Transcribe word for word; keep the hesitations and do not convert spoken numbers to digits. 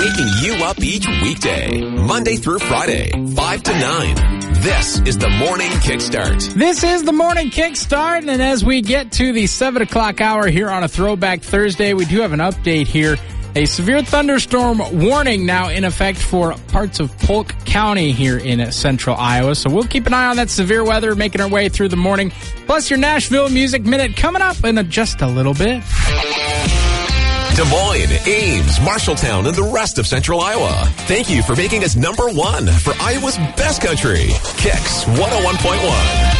waking you up each weekday, Monday through Friday, five to nine. This is the Morning Kickstart. This is the Morning Kickstart, and as we get to the seven o'clock hour here on a Throwback Thursday, we do have an update here. A severe thunderstorm warning now in effect for parts of Polk County here in central Iowa. So we'll keep an eye on that severe weather making our way through the morning. Plus your Nashville Music Minute coming up in a, just a little bit. Des Moines, Ames, Marshalltown, and the rest of central Iowa. Thank you for making us number one for Iowa's best country. Kicks one oh one point one.